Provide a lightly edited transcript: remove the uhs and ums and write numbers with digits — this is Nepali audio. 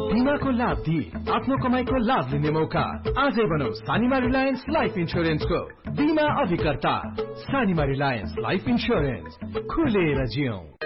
बीमाको लाभ दिई आफ्नो कमाईको लाभ लिने मौका। आजै बनाऊ सानिमा रिलायन्स लाइफ इन्स्योरेन्सको बीमा अभिकर्ता। सानिमा रिलायन्स लाइफ इन्स्योरेन्स, खुलेर जियौं।